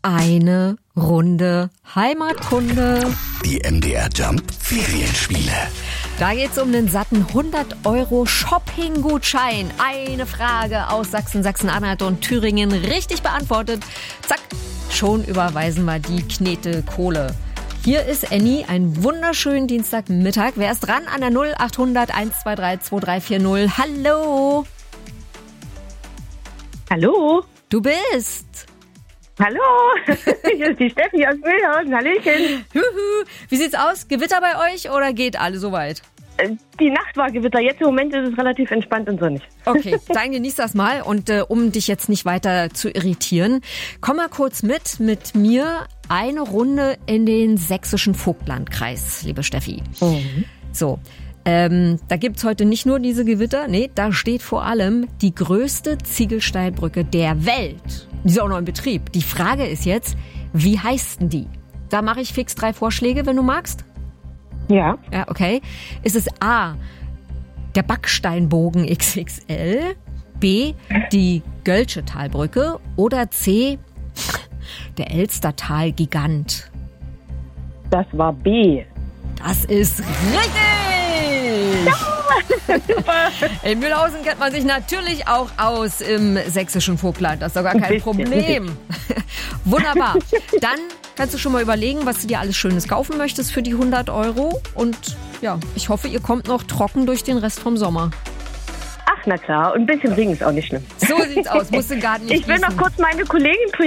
eine Runde Heimatkunde. Die MDR Jump Ferienspiele. Da geht's um einen satten 100€ Shopping-Gutschein. Eine Frage aus Sachsen, Sachsen-Anhalt und Thüringen richtig beantwortet. Zack, schon überweisen wir die Knete Kohle. Hier ist Annie, einen wunderschönen Dienstagmittag. Wer ist dran an der 0800 123 2340? Hallo. Hallo. Du bist. Hallo. Hier ist die Steffi aus Mühlhausen. Hallöchen. Wie sieht's aus? Gewitter bei euch oder geht alle soweit? Die Nacht war Gewitter. Jetzt im Moment ist es relativ entspannt und sonnig. Okay, dann genieß das mal. Und um dich jetzt nicht weiter zu irritieren, komm mal kurz mit mir eine Runde in den sächsischen Vogtlandkreis, liebe Steffi. Mhm. So, da gibt's heute nicht nur diese Gewitter, nee, da steht vor allem die größte Ziegelsteilbrücke der Welt. Die ist auch noch in Betrieb. Die Frage ist jetzt, wie heißt denn die? Da mache ich fix 3 Vorschläge, wenn du magst. Ja. Ja, okay. Ist es A, der Backsteinbogen XXL, B, die Gölsche Talbrücke oder C, der Elstertal-Gigant? Das war B. Das ist richtig! Ja, super. In Mühlhausen kennt man sich natürlich auch aus im sächsischen Vogtland. Das ist doch gar kein Problem. Wunderbar. Dann kannst du schon mal überlegen, was du dir alles Schönes kaufen möchtest für die 100€. Und ja, ich hoffe, ihr kommt noch trocken durch den Rest vom Sommer. Ach, na klar. Und ein bisschen Regen ist auch nicht schlimm. So sieht's aus. Musst du gar nicht Ich will noch gießen. kurz meine Kollegin